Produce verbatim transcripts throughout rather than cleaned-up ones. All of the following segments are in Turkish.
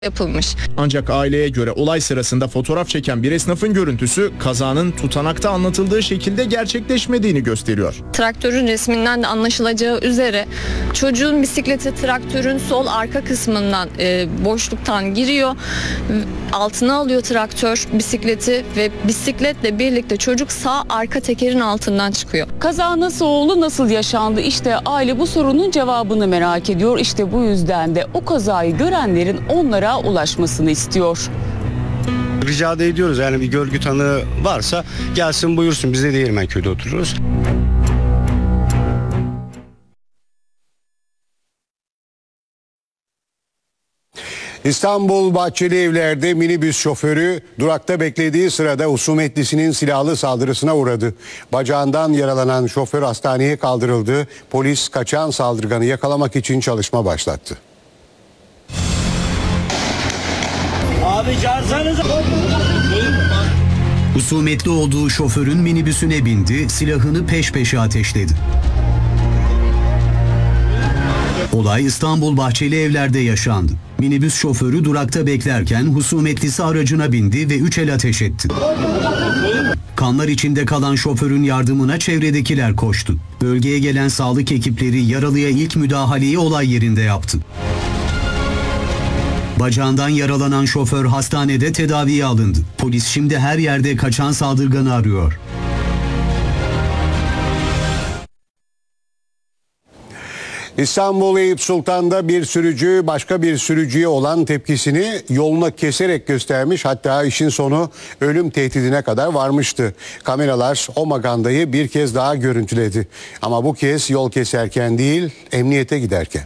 yapılmış. Ancak aileye göre olay sırasında fotoğraf çeken bir esnafın görüntüsü kazanın tutanakta anlatıldığı şekilde gerçekleşmediğini gösteriyor. Traktörün resminden de anlaşılacağı üzere çocuğun bisikleti traktörün sol arka kısmından e, boşluktan giriyor. Altına alıyor traktör bisikleti ve bisikletle birlikte çocuk sağ arka tekerin altından çıkıyor. Kaza nasıl oldu, nasıl yaşandı? İşte aile bu sorunun cevabını merak ediyor. İşte bu yüzden de o kazayı görenlerin onlara ulaşmasını istiyor. Rica da ediyoruz, yani bir görgü tanığı varsa gelsin buyursun, biz de Değirmenköy'de oturuyoruz. İstanbul Bahçelievler'de minibüs şoförü durakta beklediği sırada husumetlisinin silahlı saldırısına uğradı. Bacağından yaralanan şoför hastaneye kaldırıldı. Polis kaçan saldırganı yakalamak için çalışma başlattı. Abi çağırsanıza. Husumetli olduğu şoförün minibüsüne bindi, silahını peş peşe ateşledi. Olay İstanbul Bahçelievler'de yaşandı. Minibüs şoförü durakta beklerken husumetlisi aracına bindi ve üç el ateş etti. Kanlar içinde kalan şoförün yardımına çevredekiler koştu. Bölgeye gelen sağlık ekipleri yaralıya ilk müdahaleyi olay yerinde yaptı. Bacağından yaralanan şoför hastanede tedaviye alındı. Polis şimdi her yerde kaçan saldırganı arıyor. İstanbul Eyüp Sultan'da bir sürücü başka bir sürücüye olan tepkisini yoluna keserek göstermiş, hatta işin sonu ölüm tehdidine kadar varmıştı. Kameralar o magandayı bir kez daha görüntüledi. Ama bu kez yol keserken değil, emniyete giderken.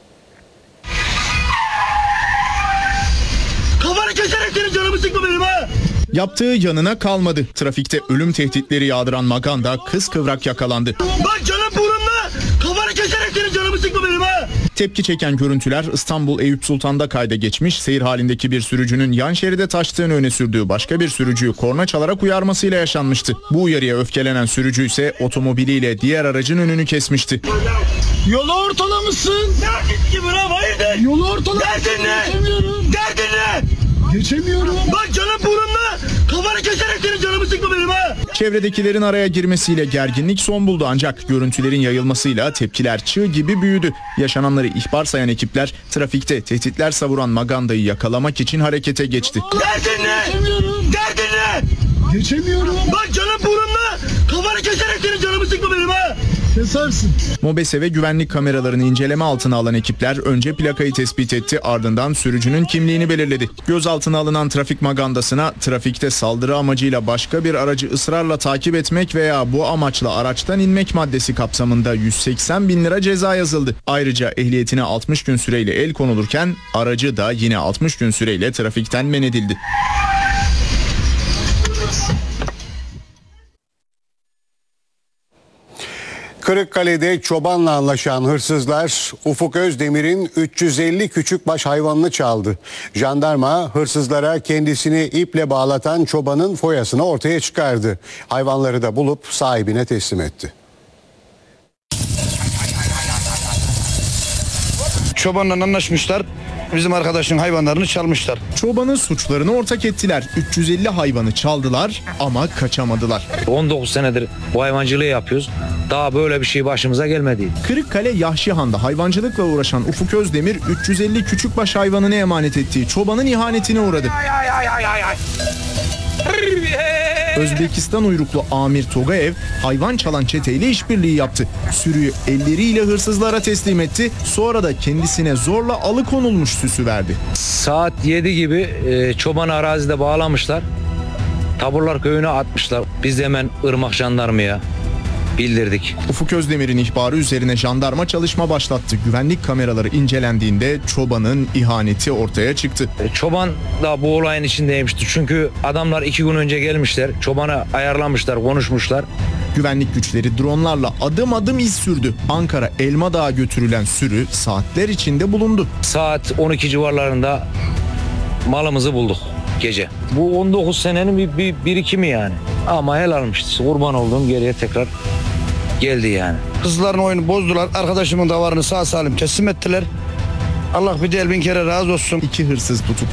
Kafanı keserek senin canımı sıkma benim ha! Yaptığı yanına kalmadı. Trafikte ölüm tehditleri yağdıran maganda kıskıvrak yakalandı. Bak canım burnumda! Kafanı keserek senin canımı sıkma benim ha! Tepki çeken görüntüler İstanbul Eyüp Sultan'da kayda geçmiş. Seyir halindeki bir sürücünün yan şeride taştığını öne sürdüğü başka bir sürücüyü korna çalarak uyarmasıyla yaşanmıştı. Bu uyarıya öfkelenen sürücü ise otomobiliyle diğer aracın önünü kesmişti. Yolu ortalamışsın! Derdin ki bırak, hayırdır? Yolu ortalamışsın! Derdin ne? Geçemiyorum! Derdin ne? Geçemiyorum! Bak canım burnumda! Kafanı keserek senin canımı sıkma benim ha! Çevredekilerin araya girmesiyle gerginlik son buldu, ancak görüntülerin yayılmasıyla tepkiler çığ gibi büyüdü. Yaşananları ihbar sayan ekipler trafikte tehditler savuran magandayı yakalamak için harekete geçti. Derdin ne? Geçemiyorum! Derdin ne? Geçemiyorum! Bak canım burnumda! Kafanı keserek senin canımı sıkma benim ha! Kesersin. Mobese ve güvenlik kameralarını inceleme altına alan ekipler önce plakayı tespit etti, ardından sürücünün kimliğini belirledi. Gözaltına alınan trafik magandasına trafikte saldırı amacıyla başka bir aracı ısrarla takip etmek veya bu amaçla araçtan inmek maddesi kapsamında yüz seksen bin lira ceza yazıldı. Ayrıca ehliyetine altmış gün süreyle el konulurken aracı da yine altmış gün süreyle trafikten men edildi. Kırıkkale'de çobanla anlaşan hırsızlar Ufuk Özdemir'in üç yüz elli küçükbaş hayvanını çaldı. Jandarma hırsızlara kendisini iple bağlatan çobanın foyasını ortaya çıkardı. Hayvanları da bulup sahibine teslim etti. Çobanla anlaşmışlar, bizim arkadaşın hayvanlarını çalmışlar. Çobanın suçlarını ortak ettiler. üç yüz elli hayvanı çaldılar ama kaçamadılar. on dokuz senedir bu hayvancılığı yapıyoruz. Daha böyle bir şey başımıza gelmedi. Kırıkkale Yahşihan'da hayvancılıkla uğraşan Ufuk Özdemir üç yüz elli küçükbaş hayvanını emanet ettiği çobanın ihanetine uğradı. Ay ay ay ay ay. Özbekistan uyruklu Amir Togayev hayvan çalan çeteyle işbirliği yaptı. Sürüyü elleriyle hırsızlara teslim etti. Sonra da kendisine zorla alıkonulmuş süsü verdi. Saat yedi gibi e, çobanı arazide bağlamışlar. Taburlar köyüne atmışlar. Biz de hemen Irmak Jandarmaya bildirdik. Ufuk Özdemir'in ihbarı üzerine jandarma çalışma başlattı. Güvenlik kameraları incelendiğinde çobanın ihaneti ortaya çıktı. Çoban da bu olayın içindeymişti. Çünkü adamlar iki gün önce gelmişler. Çobanı ayarlamışlar, konuşmuşlar. Güvenlik güçleri dronlarla adım adım iz sürdü. Ankara Elmadağ'a götürülen sürü saatler içinde bulundu. Saat on iki civarlarında malımızı bulduk gece. Bu on dokuz senenin bir, bir birikimi yani. Ama helalmişti. Kurban olduğum geriye tekrar geldi yani. Kızların oyunu bozdular, arkadaşımın davarını sağ salim teslim ettiler. Allah bir de bin kere razı olsun. İki hırsız tutuklandı.